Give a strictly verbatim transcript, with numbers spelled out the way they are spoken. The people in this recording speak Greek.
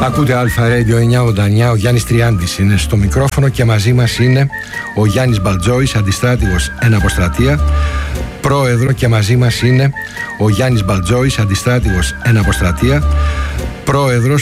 Ακούτε Αλφα Radio εννιακόσια ογδόντα εννιά. Ο Γιάννης Τριάντης είναι στο μικρόφωνο και μαζί μας είναι ο Γιάννης Μπαλτζόης, αντιστράτηγος εν αποστρατεία, πρόεδρο, και μαζί μας είναι ο Γιάννης Μπαλτζόης, αντιστράτηγος εν αποστρατεία, πρόεδρος